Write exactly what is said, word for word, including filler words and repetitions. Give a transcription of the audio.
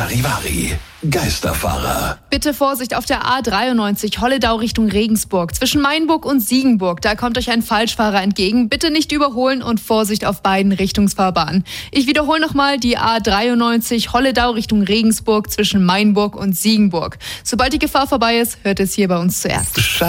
Charivari, Geisterfahrer. Bitte Vorsicht auf der A dreiundneunzig Holledau Richtung Regensburg. Zwischen Mainburg und Siegenburg, da kommt euch ein Falschfahrer entgegen. Bitte nicht überholen und Vorsicht auf beiden Richtungsfahrbahnen. Ich wiederhole nochmal die A dreiundneunzig Holledau Richtung Regensburg zwischen Mainburg und Siegenburg. Sobald die Gefahr vorbei ist, hört es hier bei uns zuerst.